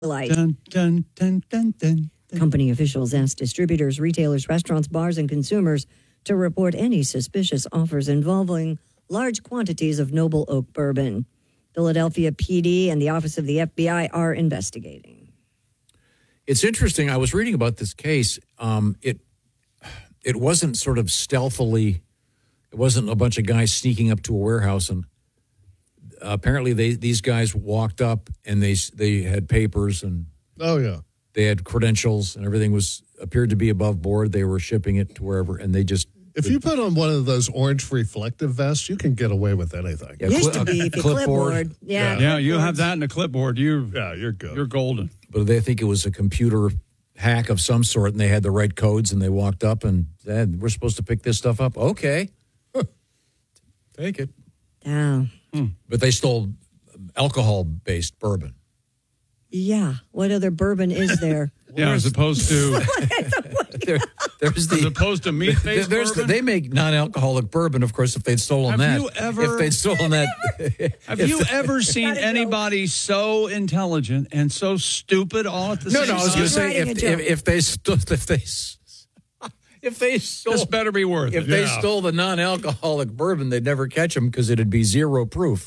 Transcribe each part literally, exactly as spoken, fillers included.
Light. Dun, dun, dun, dun, dun, dun. Company officials asked distributors, retailers, restaurants, bars, and consumers to report any suspicious offers involving large quantities of Noble Oak bourbon. Philadelphia P D and the Office of the F B I are investigating. It's interesting. I was reading about this case. Um, it it wasn't sort of stealthily. It wasn't a bunch of guys sneaking up to a warehouse and apparently they these guys walked up and they they had papers and oh yeah they had credentials and everything was appeared to be above board. They were shipping it to wherever and they just if you put on one of those orange reflective vests, you can get away with anything. Yeah, Used cli- to be a if you clipboard. clipboard. Yeah, Yeah, you have that in a clipboard. You, Yeah, you're good. you're golden. But they think it was a computer hack of some sort and they had the right codes and they walked up and said, "We're supposed to pick this stuff up." Okay, take it. Yeah. But they stole alcohol-based bourbon. Yeah. What other bourbon is there? Yeah, as opposed to There, there's as the opposed to meat-based there's the, bourbon. they make non-alcoholic bourbon. Of course, if they'd stolen Have that, you ever- if they'd stolen that, Have if you the- ever seen Gotta go. anybody so intelligent and so stupid all at the No, same no. I was time? going to say writing a if, joke. if if they stole if they if they stole This better be worth if it. they Yeah. stole the non-alcoholic bourbon, they'd never catch them because it'd be zero proof.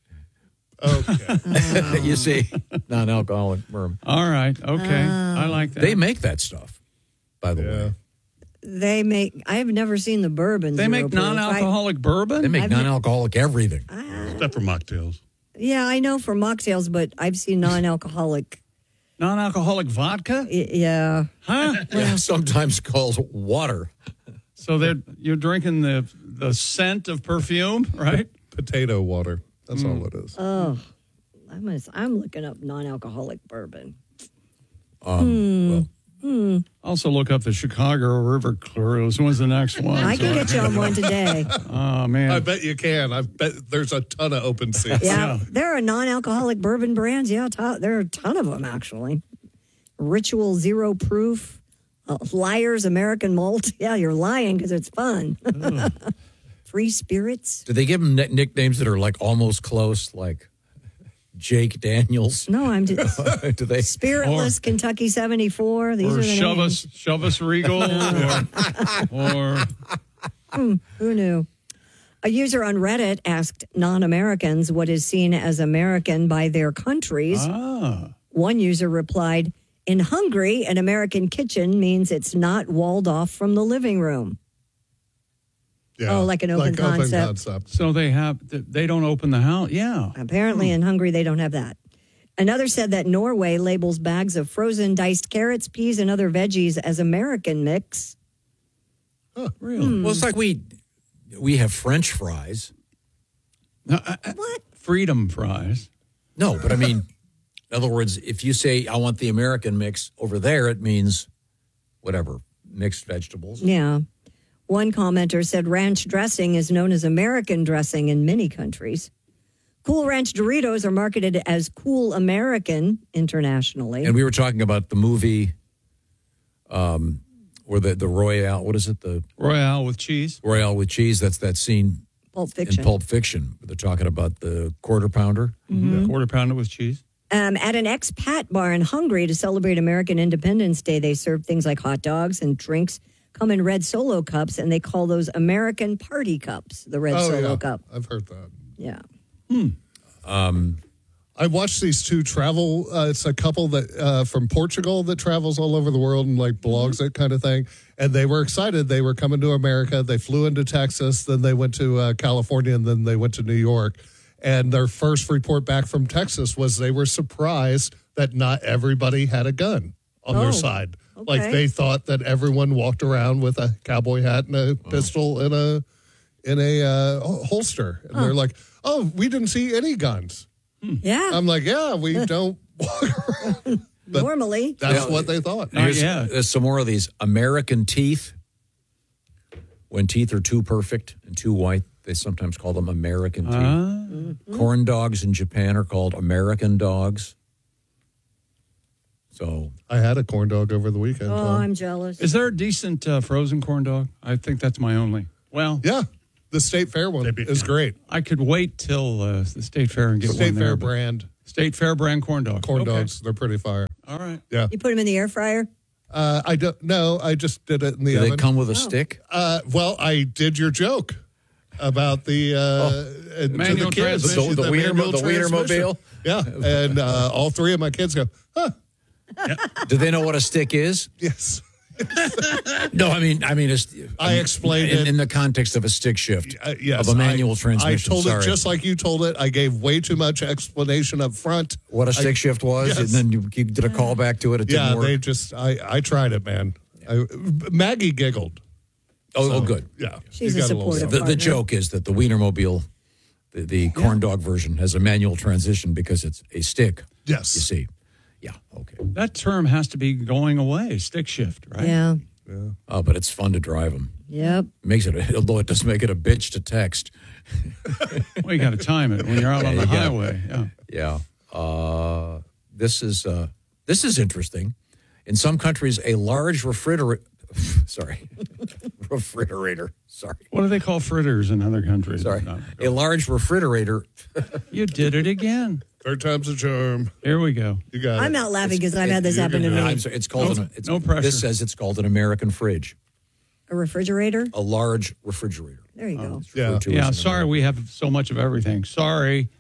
Okay. You see, non-alcoholic bourbon. All right, okay, I like that. They make that stuff, by the Yeah. way. They make. I've never seen the bourbon. They make zero proof. non-alcoholic bourbon. They make I've ne- non-alcoholic everything. Except for mocktails. I, yeah, I know for mocktails, but I've seen non-alcoholic. Non-alcoholic vodka, y- Yeah. huh? Yeah, sometimes called water. So they're you're drinking the the scent of perfume, right? Potato water. That's all it is. Oh, I'm gonna, I'm looking up non-alcoholic bourbon. Um, well, Also, look up the Chicago River Cruise. When's the next one? I can get you on one today. Oh man, I bet you can. I bet there's a ton of open seats. Yeah, Yeah. there are non-alcoholic bourbon brands. Yeah, to- there are a ton of them actually. Ritual Zero Proof, uh, Liars American Malt. Yeah, you're lying because it's fun. Free Spirits. do they give them nicknames that are like almost close, like Jake Daniels? No, I'm just do they? Spiritless Kentucky seventy-four. These or are the shove names. us, shove us Regal, or, or Who knew? A user on Reddit asked non-Americans what is seen as American by their countries. ah, One user replied, "In Hungary, an American kitchen means it's not walled off from the living room." Yeah. Oh, like an open concept. concept. so they have they don't open the house. Yeah, Apparently, in Hungary, they don't have that. Another said that Norway labels bags of frozen diced carrots, peas, and other veggies as American mix. really. Well, it's like we we have French fries. No, I- I- What? freedom fries. No, but I mean, in other words, if you say I want the American mix over there, it means whatever mixed vegetables. Yeah. One commenter said ranch dressing is known as American dressing in many countries. Cool Ranch Doritos are marketed as Cool American internationally. And we were talking about the movie, um, or the the Royale. What is it? The Royale with cheese. Royale with cheese. That's that scene Pulp Fiction. in Pulp Fiction. They're talking about the quarter pounder. The quarter pounder with cheese. Um, at an expat bar in Hungary to celebrate American Independence Day, they serve things like hot dogs and drinks come in red Solo cups, and they call those American party cups, the red Oh, Solo yeah. cup. I've heard that. Yeah. I watched these two travel. Uh, it's a couple that uh, from Portugal that travels all over the world and like blogs that kind of thing. And they were excited. They were coming to America. They flew into Texas, then they went to uh, California, and then they went to New York. And their first report back from Texas was they were surprised that not everybody had a gun on Oh, their side. Like okay. they thought that everyone walked around with a cowboy hat and a pistol in a in a uh, holster. And they're like, "Oh, we didn't see any guns." Yeah. I'm like, yeah, we don't walk around. But Normally. that's Yeah. what they thought. Not Here's, yet. there's some more of these American teeth. When teeth are too perfect and too white, they sometimes call them American teeth. Ah. Corn dogs in Japan are called American dogs. So I had a corn dog over the weekend. Oh, Tom. I'm jealous. Is there a decent uh, frozen corn dog? I think that's my only. Well, Yeah, the State Fair one is great. I could wait till uh, the state fair and get State one there. Fair but brand. State Fair brand corn dogs. Corn Okay. dogs, they're pretty fire. All right. Yeah. You put them in the air fryer? Uh, I don't know. I just did it in the Do oven. they come with a Oh. stick? Uh, well, I did your joke about the uh, uh, to Manual the kids, transmission. The- the Wiener- manual the transmission. Wienermobile? Yeah, and uh, all three of my kids go, huh? Do they know what a stick is? Yes. No, I mean, I mean, it's, I explained in, it. in the context of a stick shift Uh, yes, of a manual I, transmission. I told Sorry. it just like you told it. I gave way too much explanation up front. what a stick I- shift was, Yes. and then you, you did a call back to it. It Yeah, didn't work. they just. I I tried it, man. I, Maggie giggled. oh, oh, So, good. Yeah, She's you a got little supportive The, something. the partner. joke is that the Wienermobile, the, the corn dog version, has a manual transition because it's a stick. Yes. You see. Yeah, okay. That term has to be going away. Stick shift, right? Yeah. Oh, but it's fun to drive them. Yep. Makes it, although it does make it a bitch to text. Well, you got to time it when you're out Yeah, on the you gotta- highway. Yeah. Yeah. Uh, this is uh, this is interesting. In some countries, a large refrigerator. Sorry, refrigerator. Sorry, What do they call fritters in other countries? sorry. No. A large refrigerator. You did it again. Third time's a charm. Here we go. You got I'm it. not laughing because I've had this happen to No, me. I'm sorry, it's called. No- an, it's, no pressure. This says it's called an American fridge. A refrigerator? A large refrigerator. There you go. Yeah. Referred to Yeah, as an sorry American- we have so much of everything. Sorry.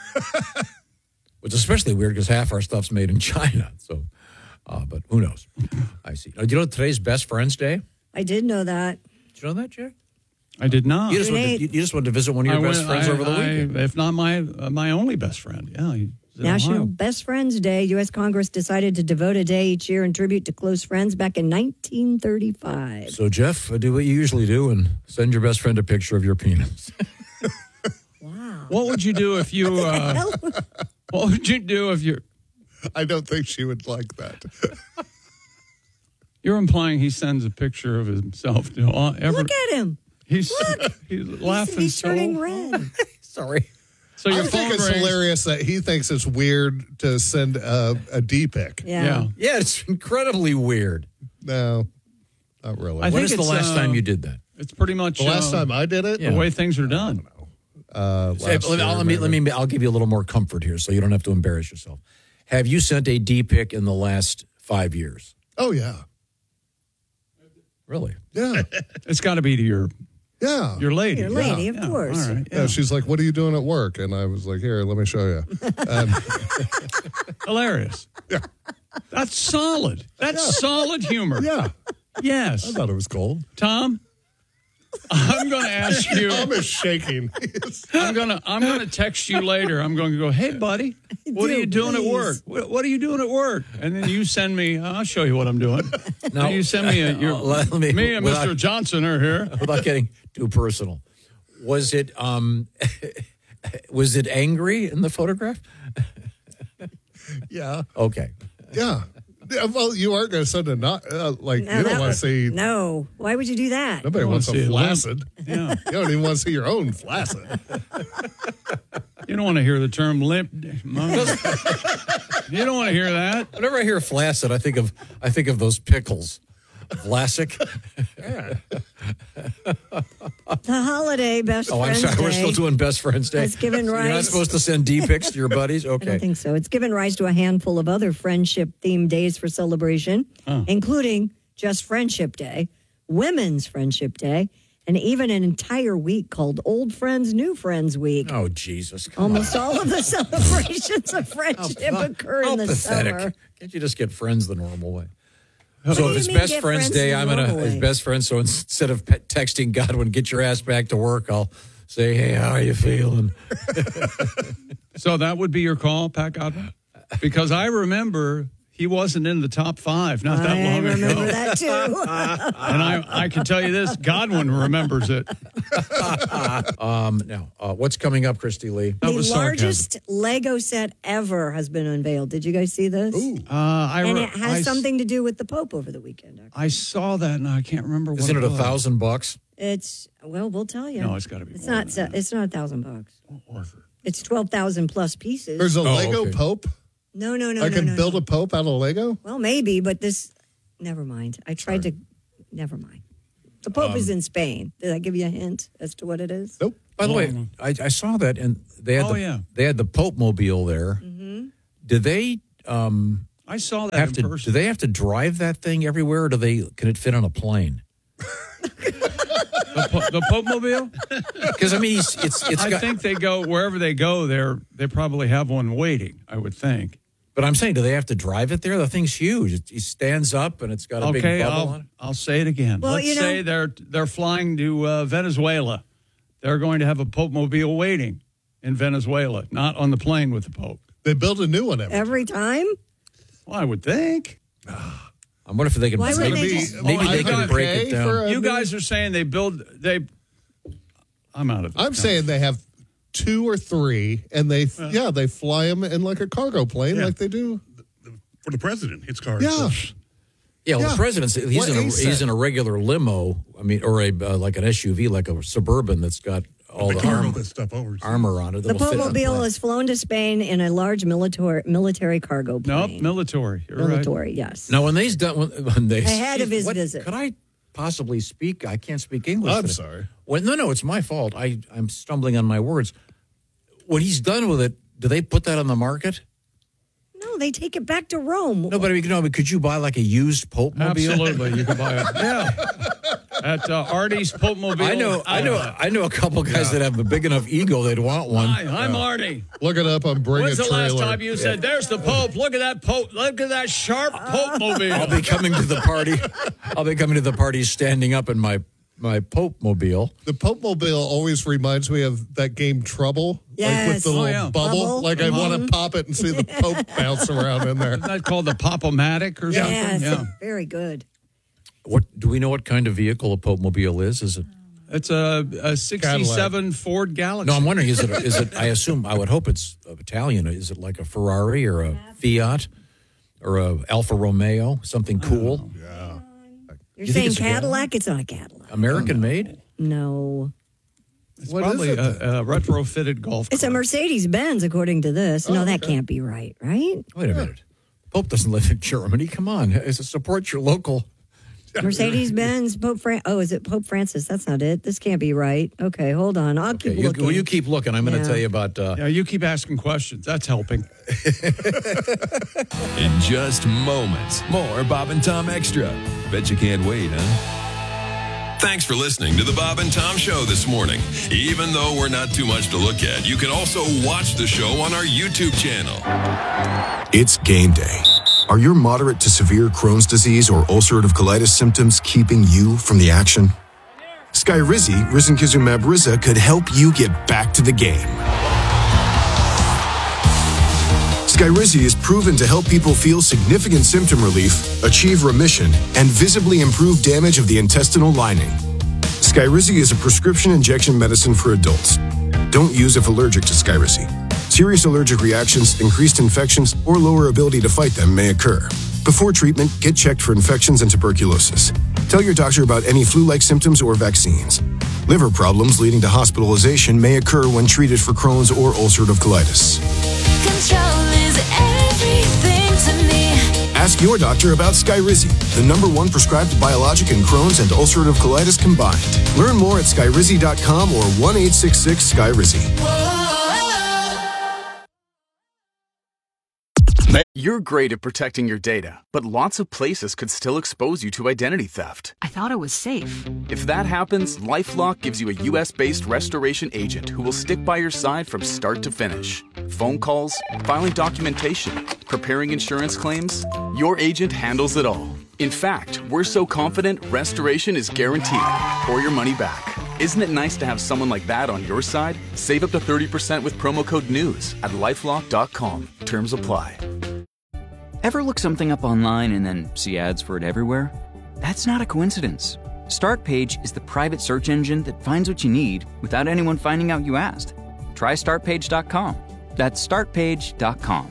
It's especially weird because half our stuff's made in China. So, uh, but who knows? I see. Now, do you know today's Best Friends Day? I did know that. Did you know that, Jack? I did not. You just, went to, Nate. you you just went to visit one of your I best went- friends I- over the I- weekend. if not my uh, my only best friend. Yeah. he's in National Ohio. Best Friends Day. U S. Congress decided to devote a day each year in tribute to close friends back in nineteen thirty-five. So, Jeff, uh, do what you usually do and send your best friend a picture of your penis. Wow. What would you do if you? Uh, what would you do if you're? I don't think she would like that. You're implying he sends a picture of himself to all, every, Look at him. He's he's laughing He's so. turning red. Sorry. So your I think phone it's rings. hilarious that he thinks it's weird to send a, a D pic. Yeah. Yeah. Yeah, it's incredibly weird. No, not really. I When think is the it's, last uh, time you did that? It's pretty much the last uh, time I did it, the way things are done. uh, Say, last let, me, year, let me let maybe. me I'll give you a little more comfort here, so you don't have to embarrass yourself. Have you sent a D pic in the last five years? Oh yeah, Really? yeah, It's got to be to your yeah. your lady. Your lady, of Yeah, course. All right. Yeah, she's like, "What are you doing at work?" And I was like, "Here, let me show you." And Hilarious. Yeah. That's solid. That's solid humor. yeah, Yes. I thought it was cold. Tom, I'm going to ask you. Tom is shaking. I'm gonna I'm gonna text you later. I'm going to go, hey buddy, what are Do, you doing at please. work? What, what are you doing at work? And then you send me. I'll show you what I'm doing. Now- Now you send me. A, your, Let me- me and without- Mister Johnson are here. Without getting too personal, was it um, was it angry in the photograph? Yeah, Okay. yeah. Yeah, well, you aren't going to send a not uh, like Now you don't that want to was- see. No. Why would you do that? Nobody I wants wanna a see a limp. flaccid. Yeah. You don't even want to see your own flaccid. You don't want to hear the term limp. Mom. You don't want to hear that. Whenever I hear flaccid, I think of I think of those pickles, Vlasic. The holiday Best Oh, I'm Friends sorry. Day. We're still doing Best Friends Day. It's given You're not rise- supposed to send D pics to your buddies. I Okay. don't think so. It's given rise to a handful of other friendship-themed days for celebration, including Just Friendship Day, Women's Friendship Day, and even an entire week called Old Friends, New Friends Week. Oh Jesus! Come Almost all of the celebrations of friendship on. occur How in the pathetic. summer. Can't you just get friends the normal way? do So you if it's mean Best get Friends friends Day, the I'm gonna normal it's way? best friends. So instead of pe- texting Godwin, get your ass back to work, I'll say, hey, how are you feeling? So that would be your call, Pat Godwin? Because I remember he wasn't in the top five not that I long remember ago. that too. And I, I can tell you this, Godwin remembers it. Um, now, uh, what's coming up, Christy Lee? That the was sarcasm. largest Lego set ever has been unveiled. Did you guys see this? Uh, I, And re- it has I s- something to do with the Pope over the weekend. actually. I saw that and I can't remember what Isn't it a was. thousand bucks? It's well, we'll tell you. No, it's gotta be It's more not. than that. It's not a thousand bucks. Orford. It's twelve thousand plus pieces. There's a Oh, Lego okay. Pope. no, no, no. I no, can no, build no. a Pope out of Lego. Well, maybe, but this. Never mind. I tried to. Never mind. The Pope Um, is in Spain. Did I give you a hint as to what it is? Nope. By the Oh, way, no. I, I saw that, and they had Oh, the yeah. they had the Pope mobile there, Mm-hmm. Do they um, I saw that have in to? person. Do they have to drive that thing everywhere, or do they? Can it fit on a plane? The, po- the Pope Mobile? Because I mean, it's it's, it's I got, think they go wherever they go. They're they probably have one waiting. I would think. But I'm saying, do they have to drive it there? The thing's huge. It, it stands up and it's got a Okay, big bubble I'll on it. I'll say it again. Well, Let's you know- say they're they're flying to uh, Venezuela. They're going to have a Pope Mobile waiting in Venezuela, not on the plane with the Pope. They build a new one every Every time? Well, I would think. I wonder if they can Why wouldn't maybe, they just- maybe Oh, I they can thought- break Okay it down. for a- You guys are saying they build they. I'm out of. This I'm saying they have two or three, and they yeah they fly them in like a cargo plane, Yeah. like they do. For the president, his car. Yeah, Yeah, well, Yeah. the president's he's What in a he said. he's in a regular limo. I mean, or a uh, like an S U V, like a Suburban that's got all They the cargo armor, that stuff over. armor on it. The that'll fit on a Popemobile plane. has flown to Spain in a large military military cargo Nope, plane. military. You're right. military, yes. Now, when they's done, when, when they Ahead of his what- visit. could I possibly speak? I can't speak English. I'm today. sorry. Well, no, no, it's my fault. I I'm stumbling on my words. When he's done with it, do they put that on the market? No, they take it back to Rome. No, but I mean, no, but could you buy like a used Pope Mobile? Absolutely, you can buy it. Yeah, at uh, Artie's Pope Mobile. I know, I know, outlet. I know a couple guys that have a big enough ego they'd want one. Hi, I'm Artie. look it up on Bring When's a the Trailer. last time you said, "There's the Pope"? Look at that Pope. Look at that sharp Pope Mobile. I'll be coming to the party. I'll be coming to the party standing up in my my Pope Mobile. The Pope Mobile always reminds me of that game Trouble, like with Yes. the Oh, little yeah. bubble. Bubble. Like I want to pop it and see the Pope bounce around in there. Isn't that called the Pop-O-Matic or something? Yes, Yeah. very good. What do we know? What kind of vehicle a Pope Mobile is? Is it? It's a, a sixty-seven Ford Galaxy. No, I'm wondering. Is it? Is it? I assume. I would hope it's Italian. Is it like a Ferrari or a Fiat or a Alfa Romeo? Something cool, You're You think saying it's a Cadillac? It's not a Cadillac. American made. No. It's What probably is it a, a retrofitted golf It's a cart. Mercedes Benz, according to this. Oh, no, that can't be right, right? Wait a minute. Pope doesn't live in Germany. Come on, is it support your local? Mercedes Benz, Pope Fran. Oh, is it Pope Francis? That's not it. This can't be right. Okay, hold on. I'll Okay, keep you, looking. will you keep looking? I'm going to Yeah. tell you about. Uh, Yeah, you keep asking questions. That's helping. In just moments, more Bob and Tom Extra. Bet you can't wait, huh? Thanks for listening to the Bob and Tom Show this morning. Even though we're not too much to look at, you can also watch the show on our YouTube channel. It's game day. Are your moderate to severe Crohn's disease or ulcerative colitis symptoms keeping you from the action? Skyrizi, risankizumab Riza, could help you get back to the game. Skyrizi is proven to help people feel significant symptom relief, achieve remission, and visibly improve damage of the intestinal lining. Skyrizi is a prescription injection medicine for adults. Don't use if allergic to Skyrizi. Serious allergic reactions, increased infections, or lower ability to fight them may occur. Before treatment, get checked for infections and tuberculosis. Tell your doctor about any flu-like symptoms or vaccines. Liver problems leading to hospitalization may occur when treated for Crohn's or ulcerative colitis. Control is everything to me. Ask your doctor about Skyrizi, the number one prescribed biologic in Crohn's and ulcerative colitis combined. Learn more at skyrizi dot com or one eight six six Skyrizi. You're great at protecting your data, but lots of places could still expose you to identity theft. I thought it was safe. If that happens, LifeLock gives you a U S-based restoration agent who will stick by your side from start to finish. Phone calls, filing documentation, preparing insurance claims, your agent handles it all. In fact, we're so confident restoration is guaranteed or your money back. Isn't it nice to have someone like that on your side? Save up to thirty percent with promo code NEWS at lifelock dot com. Terms apply. Ever look something up online and then see ads for it everywhere? That's not a coincidence. StartPage is the private search engine that finds what you need without anyone finding out you asked. Try start page dot com. That's start page dot com.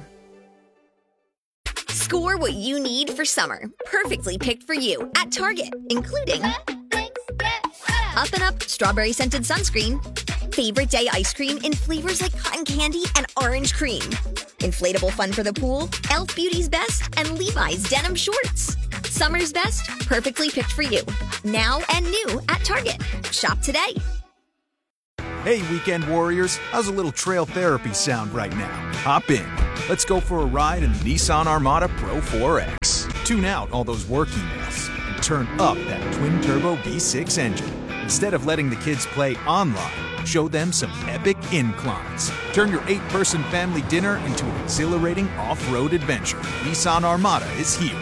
Score what you need for summer. Perfectly picked for you at Target, including Up and Up Strawberry Scented Sunscreen, Favorite Day Ice Cream in flavors like cotton candy and orange cream, Inflatable Fun for the Pool, Elf Beauty's Best, and Levi's Denim Shorts. Summer's best, perfectly picked for you. Now and new at Target. Shop today. Hey, weekend warriors, how's a little trail therapy sound right now? Hop in. Let's go for a ride in the Nissan Armada Pro four X. Tune out all those work emails and turn up that twin-turbo V six engine. Instead of letting the kids play online, show them some epic inclines. Turn your eight-person family dinner into an exhilarating off-road adventure. Nissan Armada is here.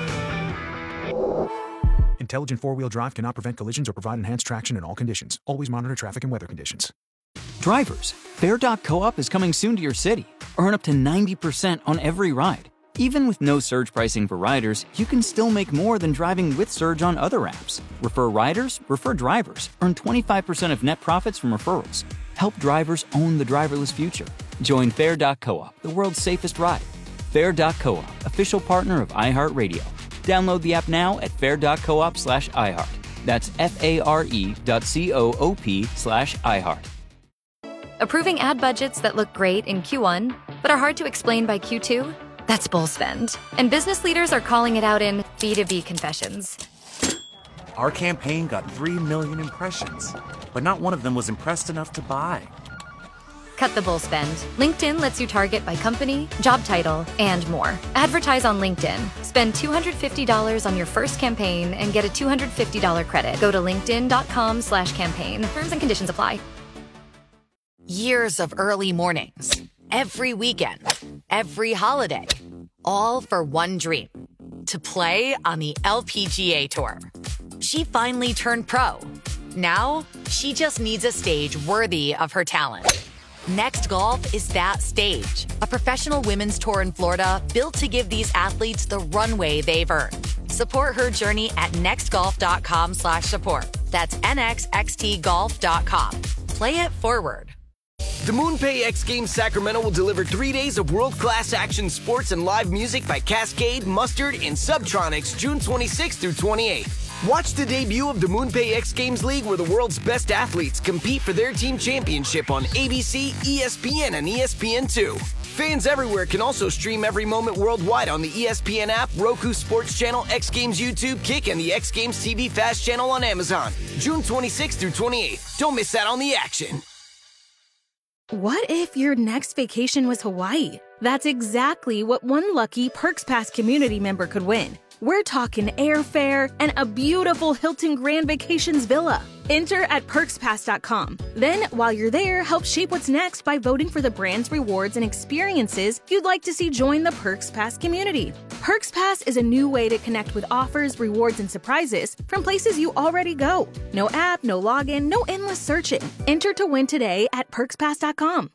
Intelligent four-wheel drive cannot prevent collisions or provide enhanced traction in all conditions. Always monitor traffic and weather conditions. Drivers, Fair dot co-op is coming soon to your city. Earn up to ninety percent on every ride. Even with no surge pricing for riders, you can still make more than driving with Surge on other apps. Refer riders, refer drivers. Earn twenty-five percent of net profits from referrals. Help drivers own the driverless future. Join Fair dot co-op, the world's safest ride. Fair dot co-op, official partner of iHeartRadio. Download the app now at fair dot coop slash iHeart. That's F-A-R-E dot C-O-O-P slash iHeart. Approving ad budgets that look great in Q one, but are hard to explain by Q two? That's bull spend. And business leaders are calling it out in B two B confessions. Our campaign got three million impressions, but not one of them was impressed enough to buy. Cut the bull spend. LinkedIn lets you target by company, job title, and more. Advertise on LinkedIn. Spend two hundred fifty dollars on your first campaign and get a two hundred fifty dollars credit. Go to linkedin.com slash campaign. Terms and conditions apply. Years of early mornings, every weekend, every holiday, all for one dream, to play on the L P G A Tour. She finally turned pro. Now, she just needs a stage worthy of her talent. Next Golf is that stage, a professional women's tour in Florida built to give these athletes the runway they've earned. Support her journey at nextgolf.com slash support. That's N X X T golf dot com. Play it forward. The MoonPay X Games Sacramento will deliver three days of world-class action sports and live music by Cascade, Mustard, and Subtronics June twenty-sixth through twenty-eighth. Watch the debut of the MoonPay X Games League, where the world's best athletes compete for their team championship on A B C, E S P N, and E S P N two. Fans everywhere can also stream every moment worldwide on the E S P N app, Roku Sports Channel, X Games YouTube, Kick, and the X Games T V Fast Channel on Amazon. June twenty-sixth through twenty-eighth. Don't miss out on the action. What if your next vacation was Hawaii? That's exactly what one lucky Perks Pass community member could win. We're talking airfare and a beautiful Hilton Grand Vacations villa. Enter at perks pass dot com. Then, while you're there, help shape what's next by voting for the brand's rewards and experiences you'd like to see join the Perks Pass community. Perks Pass is a new way to connect with offers, rewards, and surprises from places you already go. No app, no login, no endless searching. Enter to win today at perks pass dot com.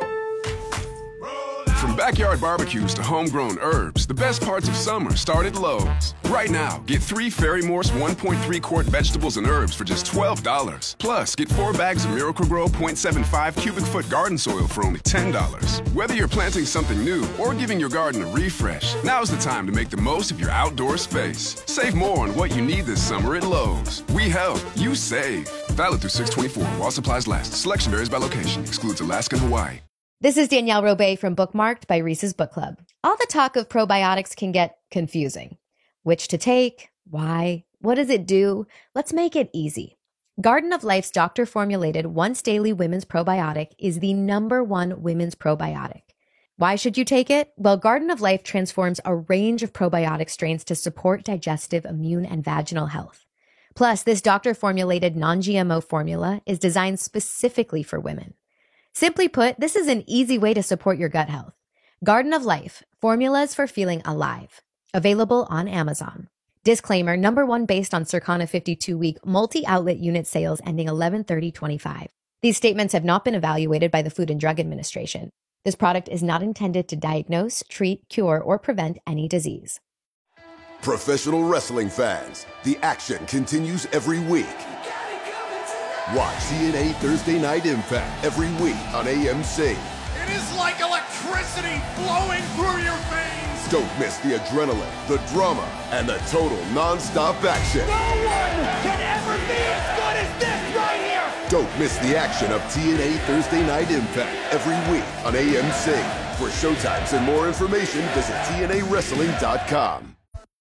From backyard barbecues to homegrown herbs, the best parts of summer start at Lowe's. Right now, get three Fairy Morse one point three quart vegetables and herbs for just twelve dollars. Plus, get four bags of Miracle-Gro point seven five cubic foot garden soil for only ten dollars. Whether you're planting something new or giving your garden a refresh, now's the time to make the most of your outdoor space. Save more on what you need this summer at Lowe's. We help, you save. Valid through six twenty-four while supplies last. Selection varies by location. Excludes Alaska and Hawaii. This is Danielle Robay from Bookmarked by Reese's Book Club. All the talk of probiotics can get confusing. Which to take? Why? What does it do? Let's make it easy. Garden of Life's doctor-formulated once-daily women's probiotic is the number one women's probiotic. Why should you take it? Well, Garden of Life transforms a range of probiotic strains to support digestive, immune, and vaginal health. Plus, this doctor-formulated non-G M O formula is designed specifically for women. Simply put, this is an easy way to support your gut health. Garden of Life, formulas for feeling alive. Available on Amazon. Disclaimer, number one based on Circana fifty-two week multi-outlet unit sales ending eleven thirty twenty-five. These statements have not been evaluated by the Food and Drug Administration. This product is not intended to diagnose, treat, cure, or prevent any disease. Professional wrestling fans, the action continues every week. Watch T N A Thursday Night Impact every week on A M C. It is like electricity flowing through your veins. Don't miss the adrenaline, the drama, and the total non-stop action. No one can ever be as good as this right here. Don't miss the action of T N A Thursday Night Impact every week on A M C. For showtimes and more information, visit T N A wrestling dot com.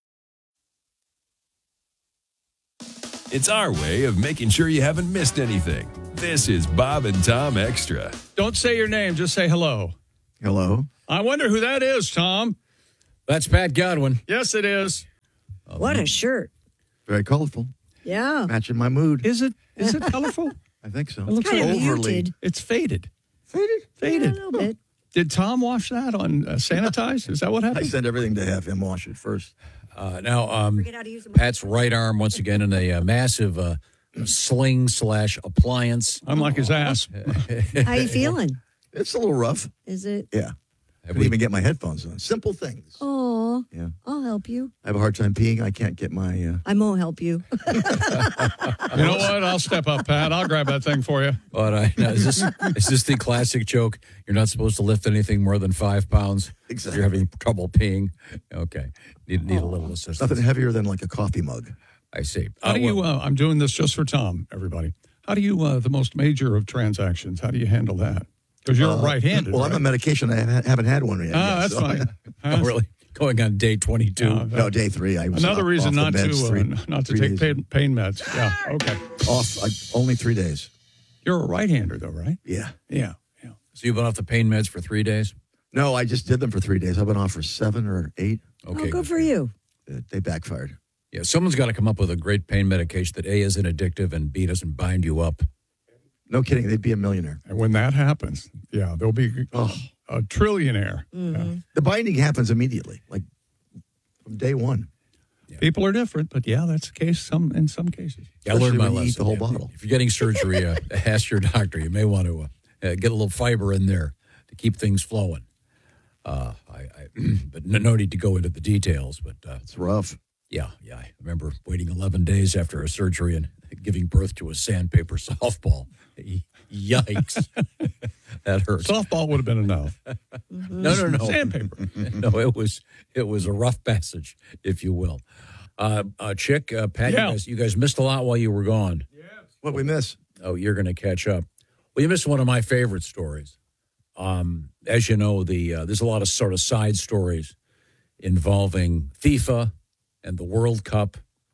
It's our way of making sure you haven't missed anything. This is Bob and Tom Extra. Don't say your name, just say hello. Hello. I wonder who that is, Tom. That's Pat Godwin. Yes, it is. What a shirt. Very colorful. Yeah. Matching my mood. Is it? Is it colorful? I think so. It looks kind of overly. muted. It's faded. Faded? Faded. Yeah, a little bit. Did Tom wash that on uh, sanitize? Is that what I happened? sent everything to have him wash it first. Uh, now, um, Pat's right arm once again in a uh, massive uh, sling slash appliance. Unlike his ass. How you feeling? It's a little rough. Is it? Yeah. I couldn't even get my headphones on. Simple things. Oh, Yeah. I'll help you. I have a hard time peeing. I can't get my. Uh... I won't help you. You know what? I'll step up, Pat. I'll grab that thing for you. But uh, now, is this is this the classic joke? You're not supposed to lift anything more than five pounds. Exactly. You're having trouble peeing. Okay, need need a little assistance. Nothing heavier than like a coffee mug. I see. How Uh, do you? well, Uh, I'm doing this just for Tom. Everybody. How do you? Uh, the most major of transactions. How do you handle that? Because you're Uh, right-handed. Well, right? I'm on medication. I haven't, haven't had one yet. Ah, yet, that's so- fine. oh, really going on day twenty-two. Yeah, No, day three. I was Another off- reason off not the meds to three- uh, not to three take days. pain, pain meds. Yeah. Okay. Off I, only three days. You're a right-hander, though, right? Yeah. Yeah. Yeah. So you've been off the pain meds for three days. No, I just did them for three days. I've been off for seven or eight. Okay, Oh, good for you. Uh, They backfired. Yeah, someone's got to come up with a great pain medication that A, isn't addictive and B, doesn't bind you up. No kidding. They'd be a millionaire. And when that happens, yeah, there'll be Oh. a trillionaire. Mm-hmm. The binding happens immediately, like from day one. People are different, but yeah, that's the case. Some in some cases. Yeah, I learned Especially my when you lesson. eat the whole Yeah, bottle. If you're getting surgery, uh, ask your doctor. You may want to uh, uh, get a little fiber in there to keep things flowing. Uh, I, I, but no, no need to go into the details. But uh, It's rough. yeah, yeah. I remember waiting eleven days after a surgery and giving birth to a sandpaper softball. Yikes, that hurt. Softball would have been enough. No, no, no. Sandpaper. No, it was it was a rough passage, if you will. Uh, uh, Chick, uh, Pat, Yeah. you, guys, you guys missed a lot while you were gone. What we miss? Oh, you're going to catch up. Well, you missed one of my favorite stories. Um, as you know, the uh, there's a lot of sort of side stories involving FIFA and the World Cup.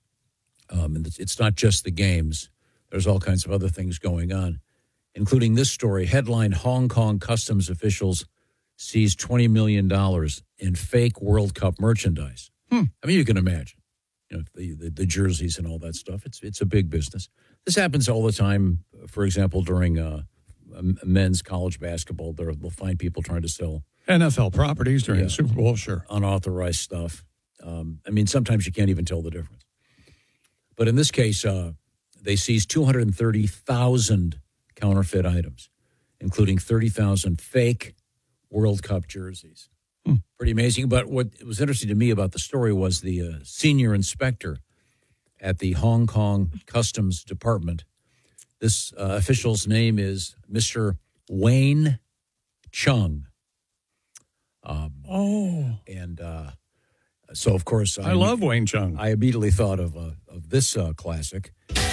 Um, and it's, it's not just the games. There's all kinds of other things going on, including this story. Headline: Hong Kong customs officials seize twenty million dollars in fake World Cup merchandise. Hmm. I mean, you can imagine, you know, the, the, the jerseys and all that stuff. It's it's a big business. This happens all the time. For example, during uh, men's college basketball, there, they'll find people trying to sell N F L properties during Yeah. the Super Bowl, sure. unauthorized stuff. Um, I mean, sometimes you can't even tell the difference. But in this case, uh, they seized two hundred thirty thousand counterfeit items, including thirty thousand fake World Cup jerseys. Hmm. Pretty amazing. But what was interesting to me about the story was the uh, senior inspector at the Hong Kong Customs Department. This uh, official's name is Mister Wayne Chung. Um, Oh, and uh, so, of course, I love Wayne Chung. I immediately thought of uh, of this uh, classic.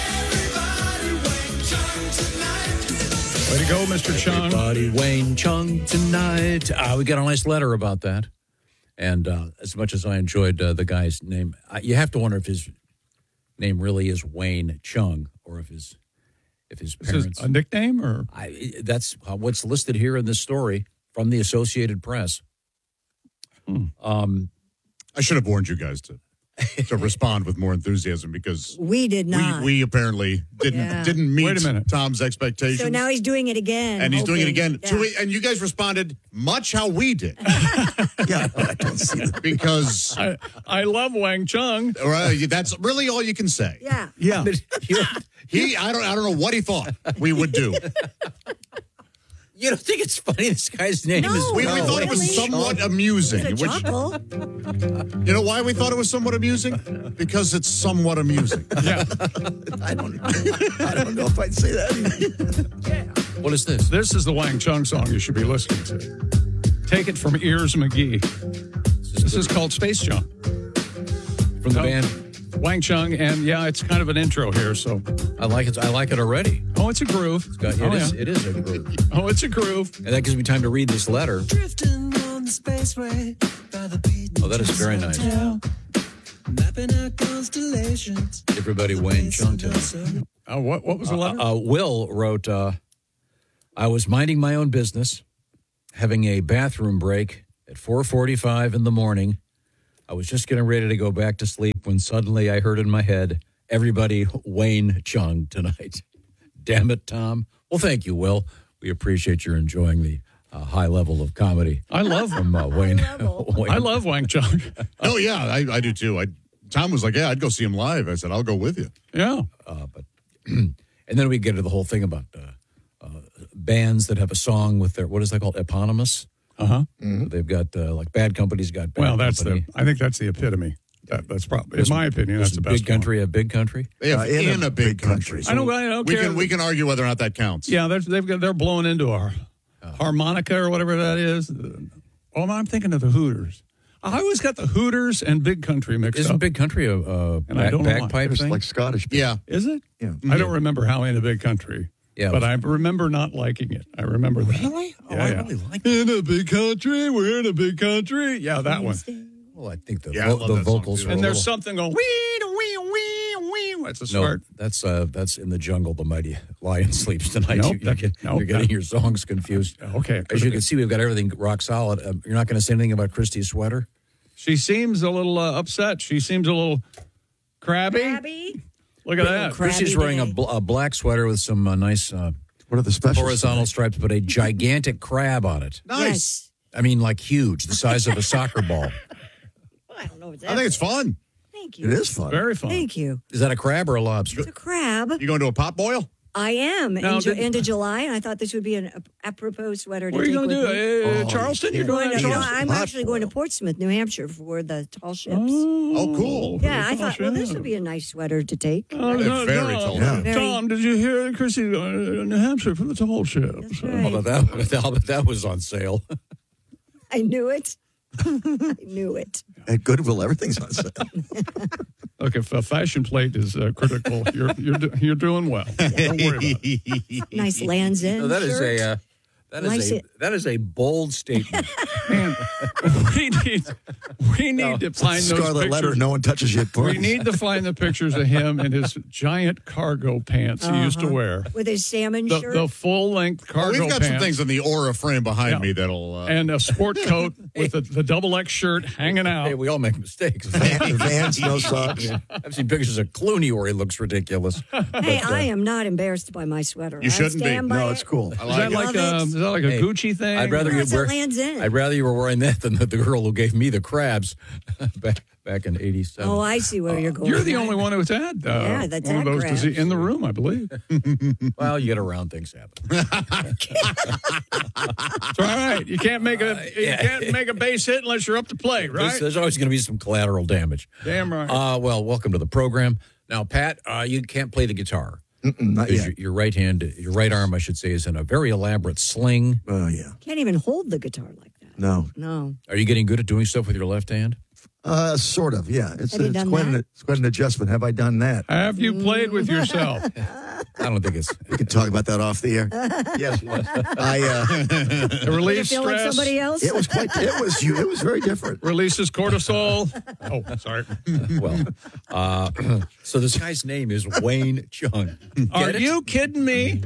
Way to go, Mister Chung. Everybody Wayne Chung tonight. Uh, we got a nice letter about that. And uh, as much as I enjoyed uh, the guy's name, I, you have to wonder if his name really is Wayne Chung or if his if his Is parents. this a nickname or? I, that's uh, what's listed here in this story from the Associated Press. Hmm. Um, I should have warned you guys to to respond with more enthusiasm because We did not. we we apparently didn't Yeah. didn't meet Wait a minute. Tom's expectations. So now he's doing it again. and he's doing it hoping- again. Yeah. To it, and you guys responded much how we did Yeah, I don't see that. because I, I love Wang Chung. all right, that's really all you can say. Yeah. Yeah. He I don't I don't know what he thought we would do. you don't think it's funny? This guy's name No. is We, we No, thought it was really? somewhat amusing. It's a Which, chuckle. you know why we thought it was somewhat amusing? Because it's somewhat amusing. Yeah. I don't. I don't know if I'd say that. Either. What is this? This is the Wang Chung song you should be listening to. Take it from Ears McGee. This is called Space Jump. From the No. band. Wang Chung, and yeah, it's kind of an intro here. So, I like it. I like it already. oh, it's a groove. It's got, it, oh, is, yeah. it is a groove. oh, it's a groove. And that gives me time to read this letter. Drifting on the spaceway by the beat. Oh, that is very nice. Mapping out constellations. Everybody Wayne Chung tonight. Oh, what what was the letter? Uh, uh, Will wrote, uh, I was minding my own business, having a bathroom break at four forty-five in the morning. I was just getting ready to go back to sleep when suddenly I heard in my head, everybody Wayne Chung tonight. Damn it, Tom. Well, thank you, Will. We appreciate your enjoying the uh, high level of comedy. I love from uh, Wayne. Wayne. I love Wang Chung. Oh, yeah, I, I do too. I, Tom was like, yeah, I'd go see him live. I said, I'll go with you. Yeah. Uh, but and then we get to the whole thing about uh, uh, bands that have a song with their, what is that called, eponymous? Uh-huh. Mm-hmm. They've got, uh, like, Bad Company's got Bad Well, that's Company. the, I think that's the epitome. That, that's probably, in my opinion, that's the best Big Country a Big Country? They have Uh, in in, a a, big country. I don't, I don't we care. can we can argue whether or not that counts. Yeah, they're, they've got, they're blowing into our harmonica or whatever that is. Oh, I'm thinking of the Hooters. I always got the Hooters and Big Country mixed Isn't up. Big Country a, a And I back, don't know why. bagpipe It's thing? like Scottish. Yeah. Is it? Yeah. I don't remember how in a Big Country. Yeah, But it I remember not liking it. I remember that. Really? Oh, Yeah, I yeah. really like In a big country, we're in a big country. Yeah, that one. Well, I think the, Yeah, I vo- love the that song, vocals too. were And a there's little- something going, wee, wee, wee, wee. That's a No, start. that's uh, that's in the jungle. The mighty lion sleeps tonight. Nope, you, you're, that- get- nope, you're getting that- your songs confused. Okay. As you can see, we've got everything rock solid. Um, you're not going to say anything about Christy's sweater? She seems a little uh, upset. She seems a little crabby. Crabby? Look at that. crabby Christy's wearing a, day. bl- a black sweater with some uh, nice uh, What are the specials? horizontal stripes, but a gigantic crab on it. Nice. I mean, like huge, the size of a soccer ball. I don't know what's I think it's fun. Thank you. It is fun. Very fun. Thank you. Is that a crab or a lobster? It's a crab. You going to a pot boil? I am. Now, in Ju- did- end of July, and I thought this would be an ap- apropos sweater to Where are you take going to with do? me. Uh, Charleston? You're Going going to- to no, Charleston? I'm Pot actually going to boil. Portsmouth, New Hampshire for the tall ships. Oh, cool. Yeah, I Tall thought, well, this ship. would be a nice sweater to take. Oh, They're no, very no. tall. Yeah. Very- Tom, did you hear Chrissy going to New Hampshire for the tall ships? That's Oh, right. but that, that, that was on sale. I knew it. I knew it. At Goodwill, everything's on sale. Look, if a fashion plate is uh, critical, you're you're do- you're doing well. Don't worry about it. Nice Lands End No, that is shirt. a uh, that is Nice a it- that is a bold statement. Man, we need we need to find those Scarlet pictures. letter, no one touches you. We need to find the pictures of him in his giant cargo pants he used to Uh-huh. wear. With his salmon The, shirt. the full length Well, cargo we've got pants. some things in the aura frame behind Yeah. me that'll. Uh, and a sport coat with the, the double X shirt hanging out. Hey, we all make mistakes. Vans, no socks. I've seen pictures of Clooney where he looks ridiculous. hey, I am not embarrassed by my sweater. You I shouldn't be. stand by No, it. it's cool. I Is that like like it. Love a, it. is that like a Hey, Gucci thing? I'd rather No, you it's a wear. Lands' End. I'd rather you were wearing that than the, the girl who gave me the crabs back back in eighty-seven. Oh, I see where you're going. You're the only one who's had uh, Yeah, that's one of had those crabs. dise- in the room, I believe. Well, you get around things happen. It's all right. You can't make a you yeah. can't make a base hit unless you're up to play, There's, right? there's always going to be some collateral damage. Damn right. Uh, well, welcome to the program. Now, Pat, uh, you can't play the guitar. Mm-mm, not Because yet. your, your right hand, your right arm, I should say, is in a very elaborate sling. Oh, yeah. Can't even hold the guitar like that. No. No. Are you getting good at doing stuff with your left hand? Uh, sort of, yeah. It's, Have you it's, done quite that? an, it's quite an adjustment. Have I done that? Have you played with yourself? I don't think it's. We can talk about that off the air. Yes, I. Uh, It Did it relieves feel like stress, somebody else? it was quite. It was you. It was very different. releases cortisol. Oh, sorry. Well, uh, so this guy's name is Wayne Chung. Are Get it? you kidding me?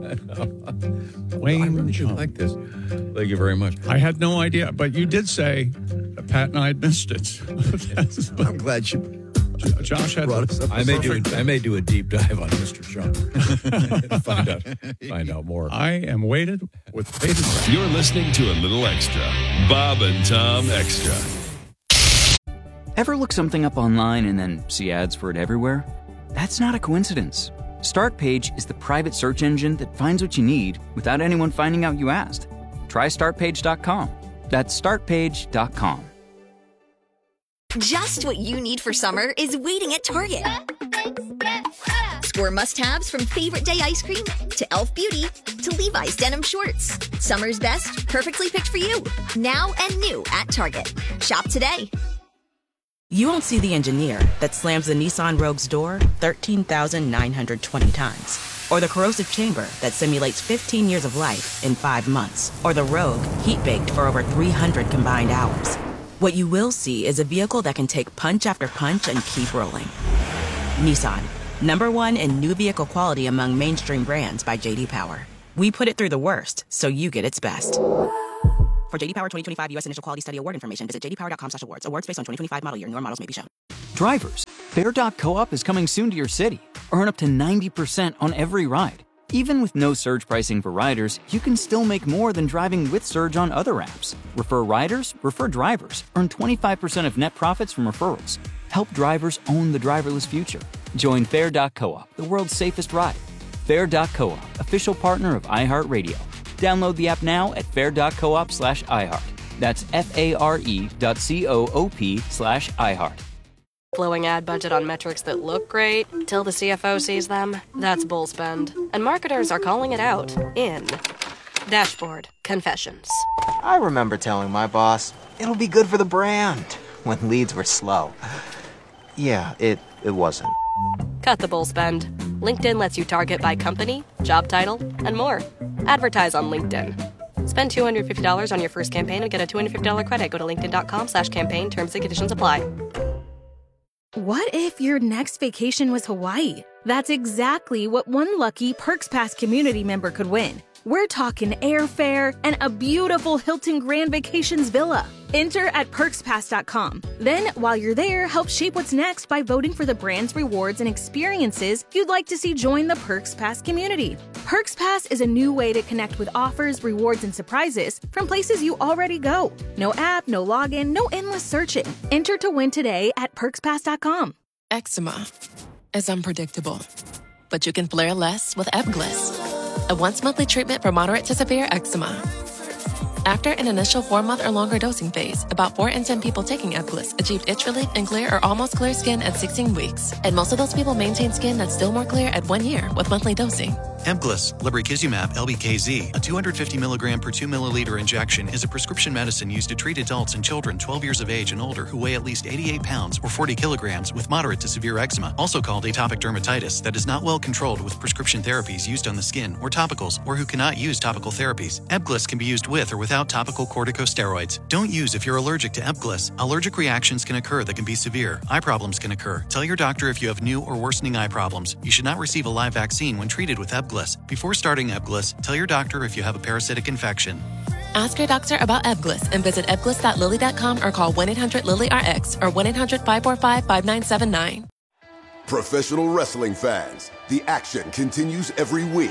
I Wayne really should Chung. like this. Thank you very much. I had no idea, but you did say that Pat and I had missed it. That's- I'm glad you Josh had brought us up. I may do. Perfect. A, I may do a deep dive on Mister Chung. find out. Find out more. I am weighted with bated breath. You're listening to a little extra. Bob and Tom Extra. Ever look something up online and then see ads for it everywhere? That's not a coincidence. StartPage is the private search engine that finds what you need without anyone finding out you asked. Try start page dot com. That's start page dot com. Just what you need for summer is waiting at Target. Score must-haves from favorite day ice cream to e l f Beauty to Levi's denim shorts. Summer's best, perfectly picked for you. Now and new at Target. Shop today. You won't see the engineer that slams the Nissan Rogue's door thirteen thousand nine hundred twenty times. Or the corrosive chamber that simulates fifteen years of life in five months. Or the Rogue heat-baked for over three hundred combined hours. What you will see is a vehicle that can take punch after punch and keep rolling. Nissan, number one in new vehicle quality among mainstream brands by J D Power. We put it through the worst, so you get its best. For J D Power twenty twenty-five U S Initial Quality Study Award information, visit j d power dot com slash awards. Awards based on twenty twenty-five model year. Newer models may be shown. Drivers, Fair dot Co-op is coming soon to your city. Earn up to ninety percent on every ride. Even with no surge pricing for riders, you can still make more than driving with Surge on other apps. Refer riders, refer drivers. Earn twenty-five percent of net profits from referrals. Help drivers own the driverless future. Join Fair dot Co-op, the world's safest ride. Fair dot Co-op, official partner of iHeartRadio. Download the app now at fair dot coop slash iHeart. That's F-A-R-E dot C-O-O-P slash iHeart. Blowing ad budget on metrics that look great till the C F O sees them. That's bull spend. And marketers are calling it out in Dashboard Confessions. I remember telling my boss, it'll be good for the brand, when leads were slow. Yeah, it, it wasn't. Cut the bull spend. LinkedIn lets you target by company, job title, and more. Advertise on LinkedIn. Spend two hundred fifty dollars on your first campaign and get a two hundred fifty dollars credit. Go to linkedin.com slash campaign. Terms and conditions apply. What if your next vacation was Hawaii? That's exactly what one lucky Perks Pass community member could win. We're talking airfare and a beautiful Hilton Grand Vacations villa. Enter at perks pass dot com. Then, while you're there, help shape what's next by voting for the brand's rewards and experiences you'd like to see join the Perks Pass community. Perks Pass is a new way to connect with offers, rewards, and surprises from places you already go. No app, no login, no endless searching. Enter to win today at perks pass dot com. Eczema is unpredictable, but you can flare less with Ebglyss, a once-monthly treatment for moderate to severe eczema. After an initial four-month or longer dosing phase, about four in ten people taking Ebglyss achieved itch relief and clear or almost clear skin at sixteen weeks. And most of those people maintain skin that's still more clear at one year with monthly dosing. Ebglyss, lebrikizumab L B K Z, a two hundred fifty milligram per two milliliter injection, is a prescription medicine used to treat adults and children twelve years of age and older who weigh at least eighty-eight pounds or forty kilograms with moderate to severe eczema, also called atopic dermatitis, that is not well controlled with prescription therapies used on the skin or topicals, or who cannot use topical therapies. Ebglyss can be used with or without topical corticosteroids. Don't use if you're allergic to Ebglyss. Allergic reactions can occur that can be severe. Eye problems can occur. Tell your doctor if you have new or worsening eye problems. You should not receive a live vaccine when treated with Ebglyss. Before starting Ebglyss, tell your doctor if you have a parasitic infection. Ask your doctor about Ebglyss and visit ebglyss dot lilly dot com or call one eight hundred lilly R X or one eight hundred five four five five nine seven nine. Professional wrestling fans, the action continues every week.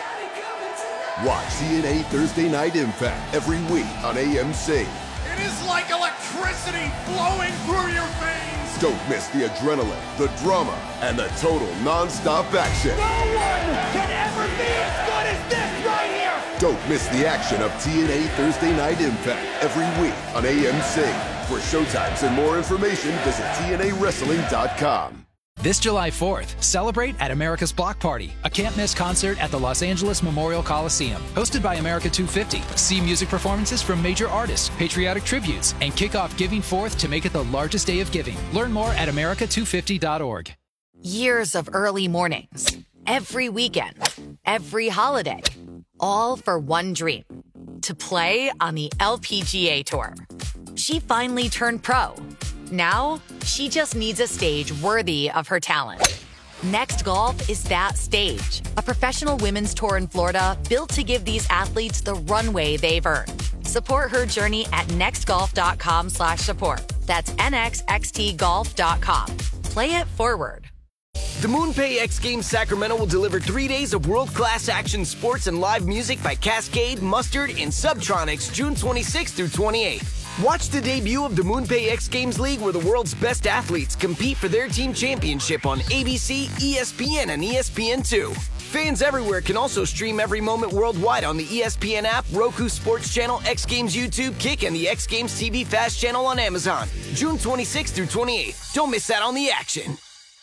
Watch T N A Thursday Night Impact every week on A M C. It is like electricity flowing through your veins. Don't miss the adrenaline, the drama, and the total non-stop action. No one can ever be as good as this right here. Don't miss the action of T N A Thursday Night Impact every week on A M C. For showtimes and more information, visit T N A wrestling dot com. This July fourth, celebrate at America's Block Party, a can't-miss concert at the Los Angeles Memorial Coliseum. Hosted by America two fifty, see music performances from major artists, patriotic tributes, and kick off Giving Forth to make it the largest day of giving. Learn more at america two fifty dot org. Years of early mornings, every weekend, every holiday, all for one dream, to play on the L P G A Tour. She finally turned pro. Now, she just needs a stage worthy of her talent. Next Golf is that stage. A professional women's tour in Florida built to give these athletes the runway they've earned. Support her journey at nextgolf.com slash support. That's N X X T golf dot com. Play it forward. The MoonPay X Games Sacramento will deliver three days of world-class action sports and live music by Cascade, Mustard, and Subtronics June twenty-sixth through twenty-eighth. Watch the debut of the MoonPay X Games League, where the world's best athletes compete for their team championship on A B C, E S P N, and E S P N two. Fans everywhere can also stream every moment worldwide on the E S P N app, Roku Sports Channel, X Games YouTube, Kick, and the X Games T V Fast channel on Amazon. June twenty-sixth through twenty-eighth. Don't miss out on the action.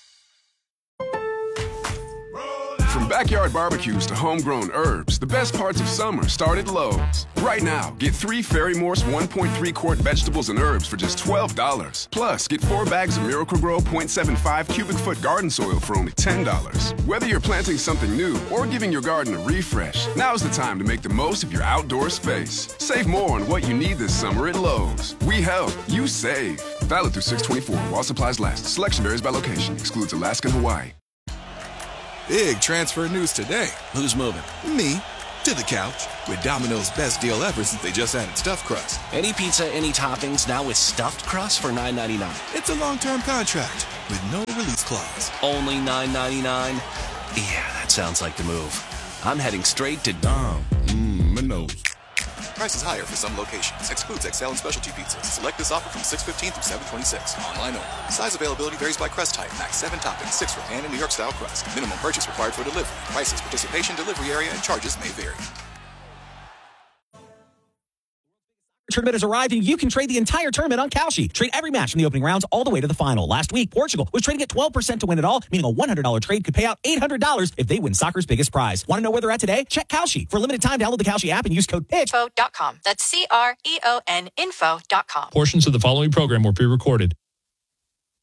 From backyard barbecues to homegrown herbs, the best parts of summer start at Lowe's. Right now, get three Ferry Morse one point three quart vegetables and herbs for just twelve dollars. Plus, get four bags of Miracle-Gro zero point seven five cubic foot garden soil for only ten dollars. Whether you're planting something new or giving your garden a refresh, now's the time to make the most of your outdoor space. Save more on what you need this summer at Lowe's. We help, you save. Valid through six twenty-four while supplies last. Selection varies by location. Excludes Alaska and Hawaii. Big transfer news today. Who's moving? Me. to the couch with Domino's best deal ever since they just added stuffed crust. Any pizza, any toppings, now with stuffed crust for nine ninety-nine. It's a long-term contract with no release clause. Only nine ninety-nine? Yeah, that sounds like the move. I'm heading straight to Dom. Mmm, Minos. Prices higher for some locations. Excludes X L and specialty pizzas. Select this offer from six fifteen through seven twenty-six. Online only. Size availability varies by crust type. Max seven toppings, six for pan and New York style crust. Minimum purchase required for delivery. Prices, participation, delivery area, and charges may vary. Tournament has arrived, and you can trade the entire tournament on Kalshi. Trade every match from the opening rounds all the way to the final. Last week, Portugal was trading at twelve percent to win it all, meaning a one hundred dollars trade could pay out eight hundred dollars if they win soccer's biggest prize. Want to know where they're at today? Check Kalshi. For a limited time, download the Kalshi app and use code PITCH. Info dot com. That's C R E O N info dot com. Portions of the following program were pre-recorded.